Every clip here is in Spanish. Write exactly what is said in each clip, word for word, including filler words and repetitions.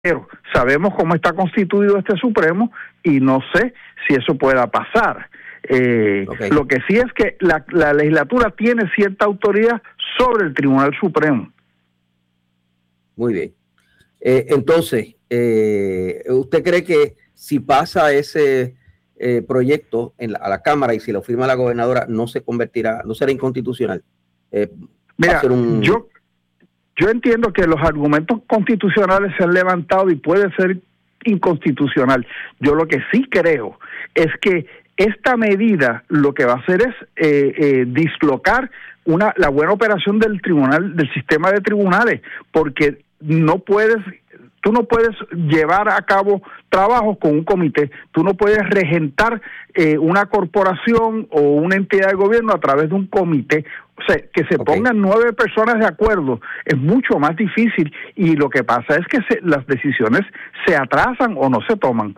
Pero sabemos cómo está constituido este Supremo y no sé si eso pueda pasar. Eh, okay. Lo que sí es que la, la legislatura tiene cierta autoridad sobre el Tribunal Supremo. Muy bien. Eh, entonces, eh, ¿usted cree que si pasa ese eh, proyecto en la, a la Cámara y si lo firma la gobernadora, no se convertirá, no será inconstitucional? Eh, Mira, un... yo... Yo entiendo que los argumentos constitucionales se han levantado y puede ser inconstitucional. Yo lo que sí creo es que esta medida lo que va a hacer es eh, eh, dislocar una la buena operación del tribunal, del sistema de tribunales, porque no puedes, tú no puedes llevar a cabo trabajos con un comité, tú no puedes regentar eh, una corporación o una entidad de gobierno a través de un comité. O sea, que se okay. pongan nueve personas de acuerdo es mucho más difícil y lo que pasa es que se, las decisiones se atrasan o no se toman.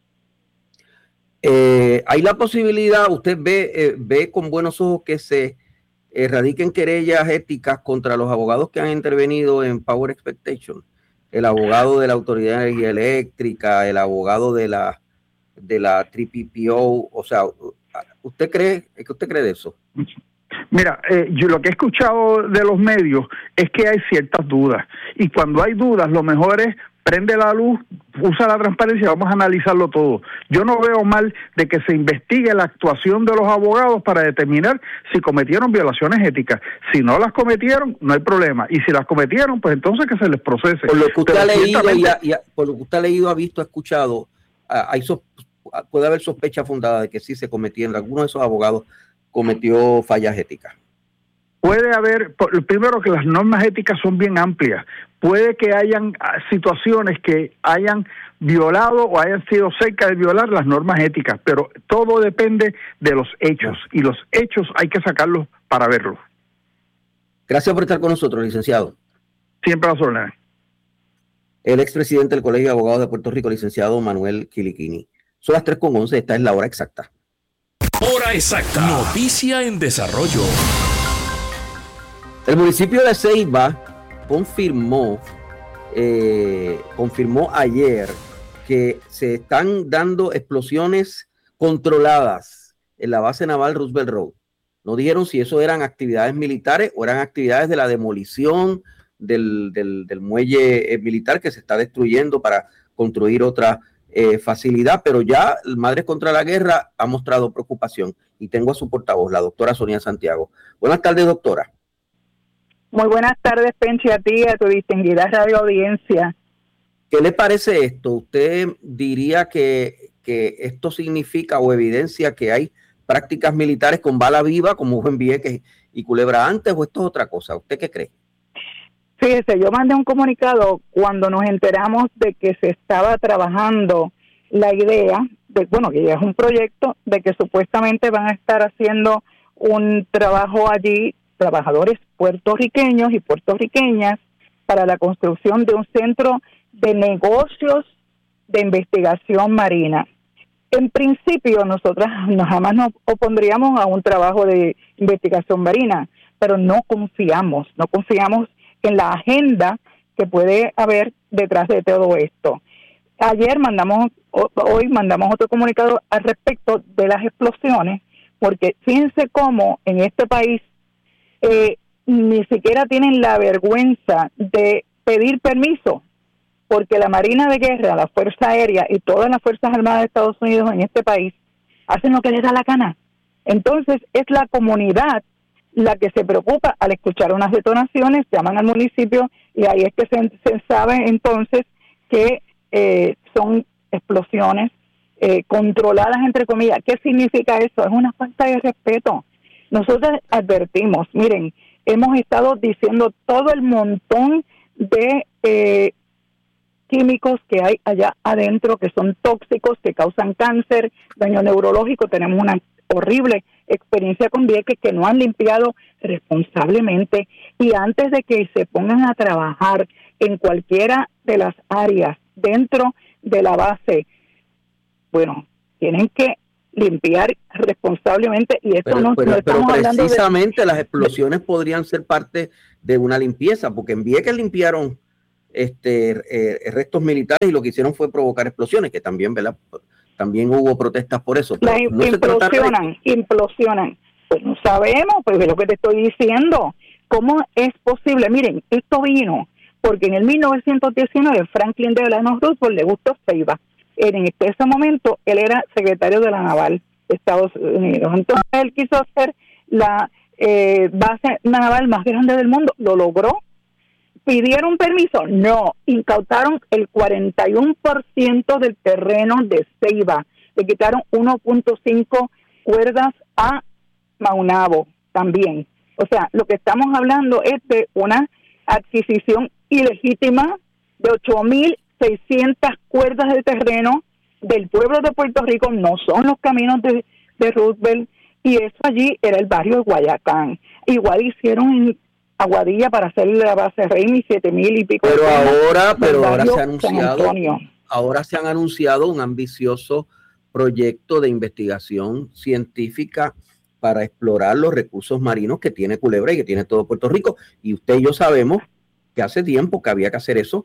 Eh, hay la posibilidad, usted ve, eh, ve con buenos ojos que se erradiquen querellas éticas contra los abogados que han intervenido en Power Expectation, el abogado de la Autoridad de Energía Eléctrica, el abogado de la de la tres P P O, o sea, ¿usted cree, qué usted cree de eso? Mira, eh, yo lo que he escuchado de los medios es que hay ciertas dudas y cuando hay dudas lo mejor es prende la luz, usa la transparencia, vamos a analizarlo todo. Yo no veo mal de que se investigue la actuación de los abogados para determinar si cometieron violaciones éticas. Si no las cometieron, no hay problema. Y si las cometieron, pues entonces que se les procese. Por lo que usted, ha leído, y ha, y ha, por lo que usted ha leído, ha visto, ha escuchado, hay so, puede haber sospecha fundada de que sí se cometieron, algunos de esos abogados cometió fallas éticas. Puede haber, primero que las normas éticas son bien amplias, puede que hayan situaciones que hayan violado o hayan sido cerca de violar las normas éticas, pero todo depende de los hechos y los hechos hay que sacarlos para verlos. Gracias por estar con nosotros, licenciado. Siempre a las órdenes. El expresidente del Colegio de Abogados de Puerto Rico, licenciado Manuel Quiliquini. Son las tres con once, esta es la hora exacta. Hora exacta. Noticia en desarrollo. El municipio de Ceiba confirmó, eh, confirmó ayer que se están dando explosiones controladas en la base naval Roosevelt Road. No dijeron si eso eran actividades militares o eran actividades de la demolición del, del, del muelle militar que se está destruyendo para construir otra eh, facilidad, pero ya Madres contra la Guerra ha mostrado preocupación y tengo a su portavoz, la doctora Sonia Santiago. Buenas tardes, doctora. Muy buenas tardes, Penchi, a ti y a tu distinguida radio audiencia. ¿Qué le parece esto? ¿Usted diría que, que esto significa o evidencia que hay prácticas militares con bala viva, como hubo en Vieques y Culebra antes, o esto es otra cosa? ¿Usted qué cree? Fíjese, yo mandé un comunicado cuando nos enteramos de que se estaba trabajando la idea, de bueno, que ya es un proyecto, de que supuestamente van a estar haciendo un trabajo allí, trabajadores puertorriqueños y puertorriqueñas, para la construcción de un centro de negocios de investigación marina. En principio, nosotras no, jamás nos opondríamos a un trabajo de investigación marina, pero no confiamos, no confiamos en la agenda que puede haber detrás de todo esto. Ayer mandamos, hoy mandamos otro comunicado al respecto de las explosiones, porque fíjense cómo en este país Eh, ni siquiera tienen la vergüenza de pedir permiso, porque la Marina de Guerra, la Fuerza Aérea y todas las Fuerzas Armadas de Estados Unidos en este país hacen lo que les da la gana. Entonces es la comunidad la que se preocupa al escuchar unas detonaciones, llaman al municipio y ahí es que se, se sabe entonces que eh, son explosiones eh, controladas, entre comillas. ¿Qué significa eso? Es una falta de respeto. Nosotros advertimos, miren, hemos estado diciendo todo el montón de eh, químicos que hay allá adentro que son tóxicos, que causan cáncer, daño neurológico. Tenemos una horrible experiencia con Vieques que no han limpiado responsablemente y antes de que se pongan a trabajar en cualquiera de las áreas dentro de la base, bueno, tienen que limpiar responsablemente y esto pero, no, pero, no estamos pero hablando precisamente de, las explosiones de, podrían ser parte de una limpieza, porque en Vieques limpiaron este, eh, restos militares y lo que hicieron fue provocar explosiones, que también, ¿verdad? También hubo protestas por eso. Las no implosionan, de... implosionan. Pues no sabemos, pues es lo que te estoy diciendo. ¿Cómo es posible? Miren, esto vino porque en el mil novecientos diecinueve Franklin Delano Roosevelt le gustó Ceiba. En ese momento él era secretario de la Naval de Estados Unidos. Entonces él quiso hacer la eh, base naval más grande del mundo. ¿Lo logró? ¿Pidieron permiso? No. Incautaron el cuarenta y uno por ciento del terreno de Ceiba. Le quitaron uno punto cinco cuerdas a Maunabo también. O sea, lo que estamos hablando es de una adquisición ilegítima de ocho mil seiscientas cuerdas de terreno del pueblo de Puerto Rico. No son los caminos de, de Roosevelt, y eso allí era el barrio de Guayacán. Igual hicieron en Aguadilla para hacer la base Raimi, siete mil y pico. Pero ahora, pero ahora se ha anunciado, ahora se han anunciado un ambicioso proyecto de investigación científica para explorar los recursos marinos que tiene Culebra y que tiene todo Puerto Rico. Y usted y yo sabemos que hace tiempo que había que hacer eso.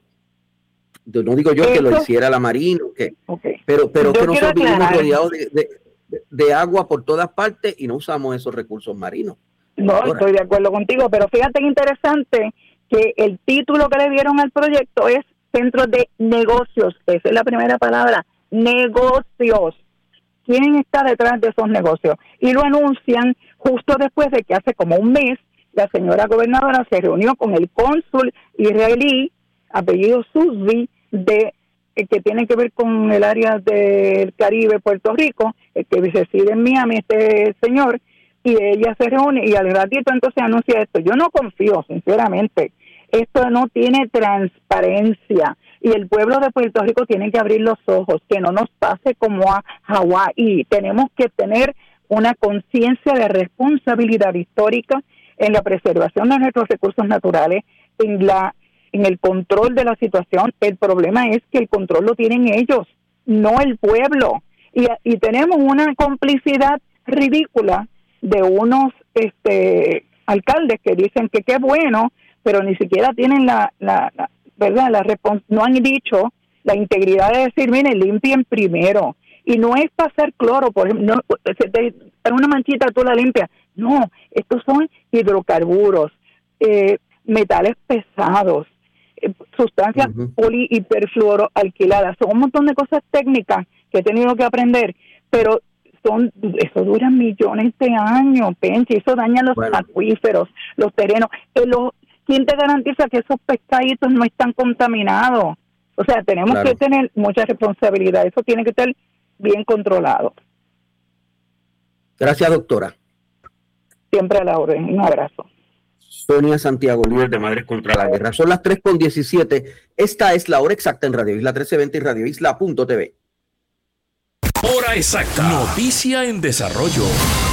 No digo yo eso, que lo hiciera la Marina, que, okay. pero, pero que nosotros vivimos rodeados de, de, de agua por todas partes y no usamos esos recursos marinos. No, ahora. Estoy de acuerdo contigo, pero fíjate que interesante que el título que le dieron al proyecto es Centro de Negocios. Esa es la primera palabra, negocios. ¿Quién está detrás de esos negocios? Y lo anuncian justo después de que hace como un mes la señora gobernadora se reunió con el cónsul israelí, apellido Susby, de eh, que tiene que ver con el área del Caribe, Puerto Rico, el que reside en Miami, este señor, y ella se reúne y al ratito entonces anuncia esto. Yo no confío, sinceramente. Esto no tiene transparencia y el pueblo de Puerto Rico tiene que abrir los ojos, que no nos pase como a Hawái. Tenemos que tener una conciencia de responsabilidad histórica en la preservación de nuestros recursos naturales, en la en el control de la situación. El problema es que el control lo tienen ellos, no el pueblo. Y, y tenemos una complicidad ridícula de unos este alcaldes que dicen que qué bueno, pero ni siquiera tienen la, la, la verdad, la respons- no han dicho la integridad de decir, miren, limpien primero. Y no es pasar cloro, por ejemplo, no, se te, en una manchita tú la limpias. No, estos son hidrocarburos, eh, metales pesados, eh, sustancias uh-huh. poli hiperfluoroalquiladas. Son un montón de cosas técnicas que he tenido que aprender, pero son eso dura millones de años, Penchi, eso daña los bueno. acuíferos, los terrenos. Eh, los, ¿Quién te garantiza que esos pescaditos no están contaminados? O sea, tenemos claro. que tener mucha responsabilidad. Eso tiene que estar bien controlado. Gracias, doctora. Siempre a la orden. Un abrazo. Sonia Santiago, líder de Madres contra la Guerra. Son las tres con diecisiete. Esta es la hora exacta en Radio Isla trece veinte y Radio Isla punto t v. Hora exacta. Noticia en desarrollo.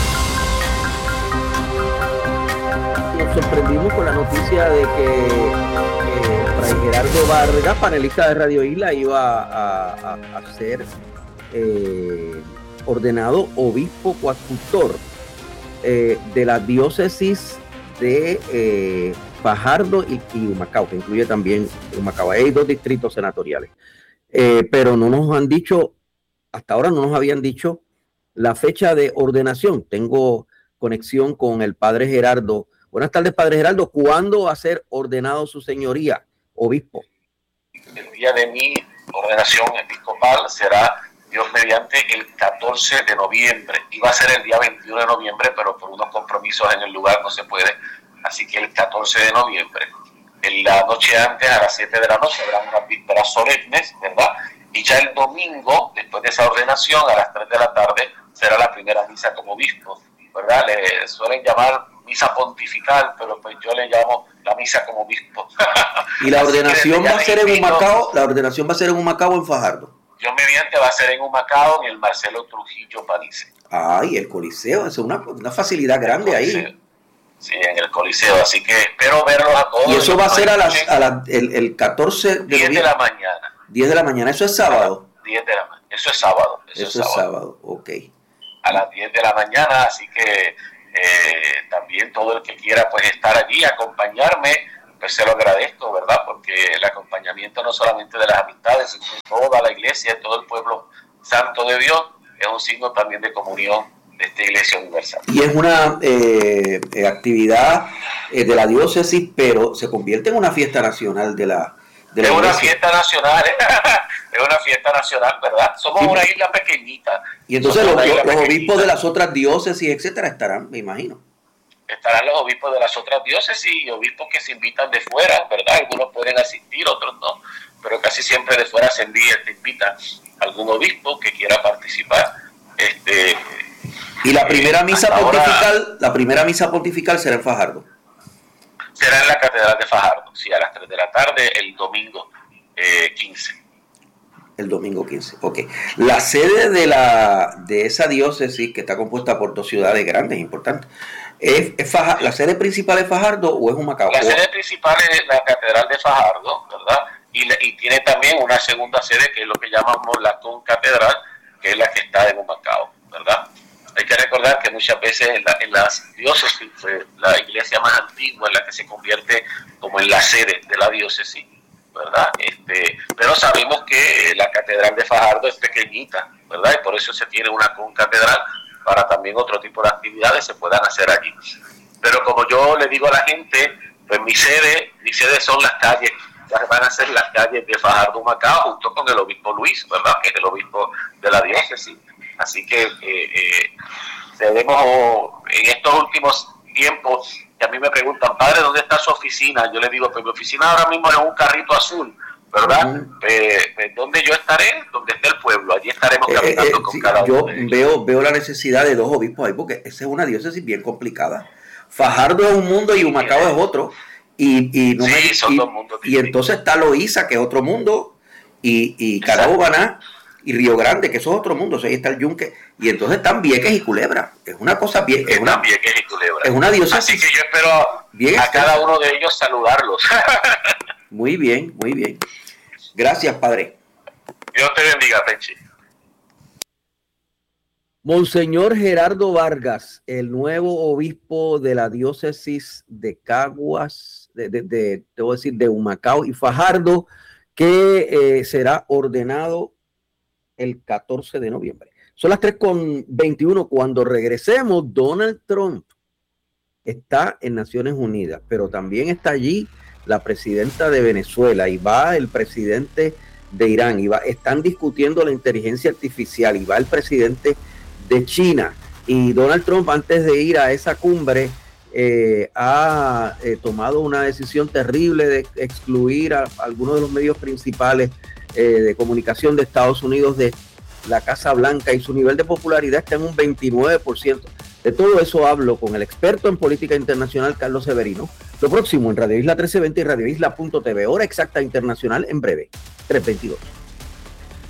Nos sorprendimos con la noticia de que eh, Fray Gerardo Vargas, panelista de Radio Isla, iba a, a, a ser eh, ordenado obispo coadjutor eh, de la diócesis de eh, Fajardo y, y Humacao, que incluye también Humacao. Hay dos distritos senatoriales, eh, pero no nos han dicho, hasta ahora no nos habían dicho la fecha de ordenación. Tengo conexión con el padre Gerardo. Buenas tardes, padre Gerardo. ¿Cuándo va a ser ordenado su señoría, obispo? El día de mi ordenación episcopal será, Dios mediante, el catorce de noviembre. Iba a ser el día veintiuno de noviembre, pero por unos compromisos en el lugar no se puede. Así que el catorce de noviembre. En la noche antes, a las siete de la noche, habrá unas vísperas solemnes, ¿verdad? Y ya el domingo, después de esa ordenación, a las tres de la tarde, será la primera misa como obispo, ¿verdad? Le suelen llamar misa pontifical, pero pues yo le llamo la misa como obispo. ¿Y la ordenación va a ser en Humacao? ¿La ordenación va a ser en Humacao o en Fajardo? Dios mediante va a ser en Humacao, en el Marcelo Trujillo Palice. Ay, el Coliseo, es una, una facilidad grande ahí. Sí, en el Coliseo, así que espero verlos a todos. Y eso va a ser a las, a la, el, el catorce de diez de la mañana. diez de la mañana, ¿eso es sábado? diez de la mañana, eso es sábado. Eso, eso es sábado. sábado, ok. A las diez de la mañana, así que eh, también todo el que quiera pues estar allí, acompañarme, pues se lo agradezco, ¿verdad? Porque el acompañamiento no solamente de las amistades, sino de toda la iglesia, de todo el pueblo santo de Dios, es un signo también de comunión de esta Iglesia Universal. Y es una eh, eh, actividad eh, de la diócesis, pero se convierte en una fiesta nacional de la de la Es iglesia. una fiesta nacional, es una fiesta nacional, ¿verdad? Somos sí. una isla pequeñita. Y entonces los, los obispos de las otras diócesis, etcétera, estarán, me imagino. Estarán los obispos de las otras diócesis y obispos que se invitan de fuera, ¿verdad? Algunos pueden asistir, otros no, pero casi siempre de fuera se envía, te invita algún obispo que quiera participar. Este, y la primera eh, misa pontifical, ahora, la primera misa pontifical será en Fajardo. Será en la Catedral de Fajardo, sí, a las tres de la tarde, el domingo eh, quince. El domingo quince, ok. La sede de la de esa diócesis, que está compuesta por dos ciudades grandes, importantes, ¿es, es Faja, ¿la sede principal es Fajardo o es Humacao? La sede principal es la Catedral de Fajardo, ¿verdad? Y, y tiene también una segunda sede, que es lo que llamamos la concatedral, que es la que está en Humacao, ¿verdad? Hay que recordar que muchas veces en, la, en las diócesis, pues, la iglesia más antigua es la que se convierte como en la sede de la diócesis, ¿verdad? Este, pero sabemos que la Catedral de Fajardo es pequeñita, ¿verdad? Y por eso se tiene una concatedral, para también otro tipo de actividades se puedan hacer allí. Pero como yo le digo a la gente, pues mi sede, mi sede son las calles, van a ser las calles de Fajardo, Humacao, junto con el obispo Luis, ¿verdad? Que es el obispo de la diócesis. Así que eh, eh, tenemos en estos últimos tiempos, que a mí me preguntan, padre, ¿dónde está su oficina? Yo le digo, pues mi oficina ahora mismo es un carrito azul, ¿verdad? Uh-huh. eh, eh, ¿Dónde yo estaré? Donde esté el pueblo, allí estaremos caminando eh, eh, con sí, cada yo uno de ellos. Veo, veo la necesidad de dos obispos ahí, porque esa es una diócesis bien complicada. Fajardo es un mundo y Humacao sí, es otro. Y, y, no sí, me, son y, dos mundos y entonces está Loíza, que es otro mundo, y, y Carabobaná, y Río Grande, que eso es otro mundo, o sea, ahí está el Yunque, y entonces están Vieques y Culebra. Es una cosa bien, es una, Vieques y Culebra. Es una diócesis. Así que yo espero bien a cada uno de ellos saludarlos. Muy bien, muy bien. Gracias, padre. Dios te bendiga, Penchi. Monseñor Gerardo Vargas, el nuevo obispo de la diócesis de Caguas, de, de, de, te voy a decir, de Humacao y Fajardo, que eh, será ordenado el catorce de noviembre. Son las tres con veintiuno. Cuando regresemos, Donald Trump está en Naciones Unidas, pero también está allí la presidenta de Venezuela y va el presidente de Irán y va, están discutiendo la inteligencia artificial y va el presidente de China. Y Donald Trump, antes de ir a esa cumbre, eh, ha eh, tomado una decisión terrible de excluir a, a algunos de los medios principales eh, de comunicación de Estados Unidos de la Casa Blanca, y su nivel de popularidad está en un veintinueve por ciento. De todo eso hablo con el experto en política internacional, Carlos Severino. Lo próximo en Radio Isla trece veinte y Radio Isla punto t v. Hora exacta internacional en breve, tres veintidós.